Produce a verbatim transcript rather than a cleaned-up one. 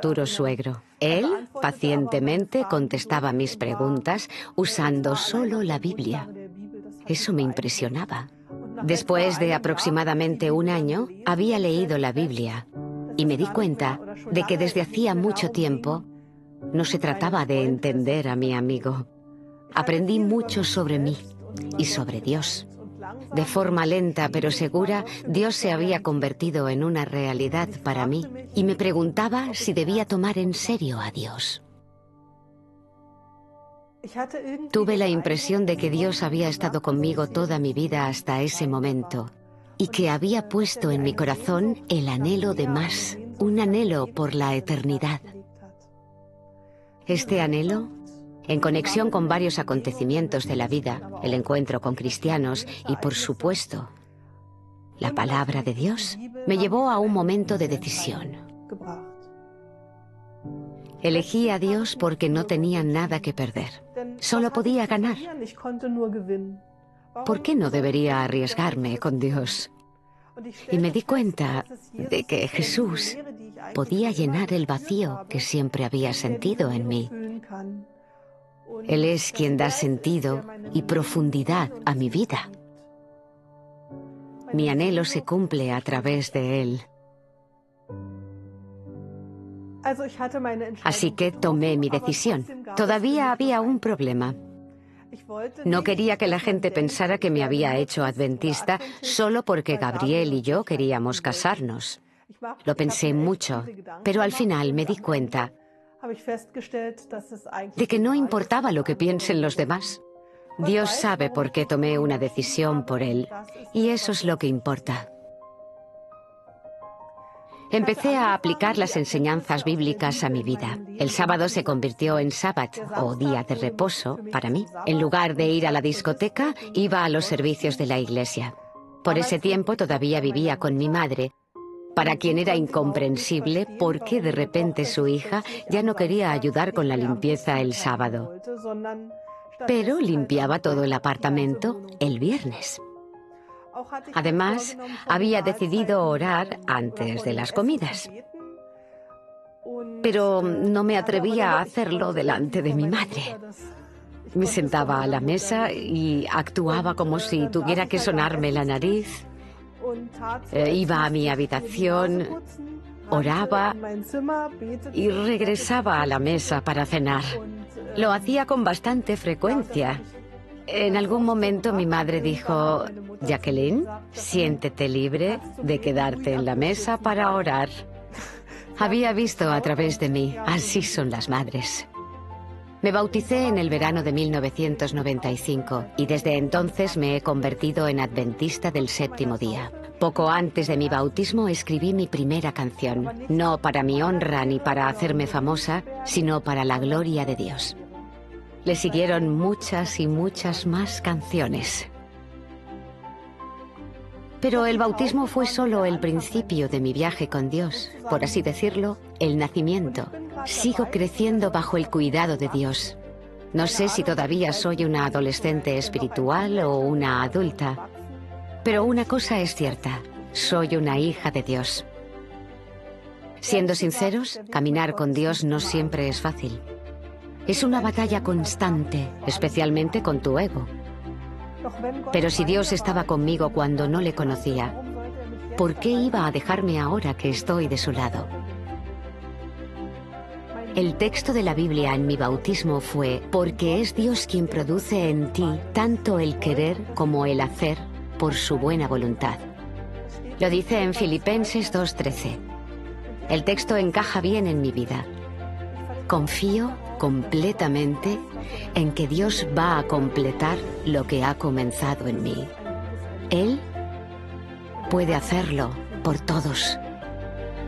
futuro suegro. Él pacientemente contestaba mis preguntas usando solo la Biblia. Eso me impresionaba. Después de aproximadamente un año, había leído la Biblia y me di cuenta de que desde hacía mucho tiempo no se trataba de entender a mi amigo. Aprendí mucho sobre mí y sobre Dios. De forma lenta pero segura, Dios se había convertido en una realidad para mí y me preguntaba si debía tomar en serio a Dios. Tuve la impresión de que Dios había estado conmigo toda mi vida hasta ese momento y que había puesto en mi corazón el anhelo de más, un anhelo por la eternidad. Este anhelo, en conexión con varios acontecimientos de la vida, el encuentro con cristianos y, por supuesto, la palabra de Dios, me llevó a un momento de decisión. Elegí a Dios porque no tenía nada que perder. Solo podía ganar. ¿Por qué no debería arriesgarme con Dios? Y me di cuenta de que Jesús podía llenar el vacío que siempre había sentido en mí. Él es quien da sentido y profundidad a mi vida. Mi anhelo se cumple a través de Él. Así que tomé mi decisión. Todavía había un problema. No quería que la gente pensara que me había hecho adventista solo porque Gabriel y yo queríamos casarnos. Lo pensé mucho, pero al final me di cuenta de que no importaba lo que piensen los demás. Dios sabe por qué tomé una decisión por Él, y eso es lo que importa. Empecé a aplicar las enseñanzas bíblicas a mi vida. El sábado se convirtió en sábat, o día de reposo, para mí. En lugar de ir a la discoteca, iba a los servicios de la iglesia. Por ese tiempo todavía vivía con mi madre, para quien era incomprensible por qué de repente su hija ya no quería ayudar con la limpieza el sábado, pero limpiaba todo el apartamento el viernes. Además, había decidido orar antes de las comidas, pero no me atrevía a hacerlo delante de mi madre. Me sentaba a la mesa y actuaba como si tuviera que sonarme la nariz. Eh, iba a mi habitación, oraba y regresaba a la mesa para cenar. Lo hacía con bastante frecuencia. En algún momento mi madre dijo: Jacqueline, siéntete libre de quedarte en la mesa para orar. Había visto a través de mí, así son las madres. Me bauticé en el verano de mil novecientos noventa y cinco y desde entonces me he convertido en adventista del séptimo día. Poco antes de mi bautismo escribí mi primera canción, no para mi honra ni para hacerme famosa, sino para la gloria de Dios. Le siguieron muchas y muchas más canciones. Pero el bautismo fue solo el principio de mi viaje con Dios, por así decirlo, el nacimiento. Sigo creciendo bajo el cuidado de Dios. No sé si todavía soy una adolescente espiritual o una adulta, pero una cosa es cierta, soy una hija de Dios. Siendo sinceros, caminar con Dios no siempre es fácil. Es una batalla constante, especialmente con tu ego. Pero si Dios estaba conmigo cuando no le conocía, ¿por qué iba a dejarme ahora que estoy de su lado? El texto de la Biblia en mi bautismo fue: porque es Dios quien produce en ti tanto el querer como el hacer por su buena voluntad. Lo dice en Filipenses dos trece. El texto encaja bien en mi vida. Confío completamente en que Dios va a completar lo que ha comenzado en mí. Él puede hacerlo por todos.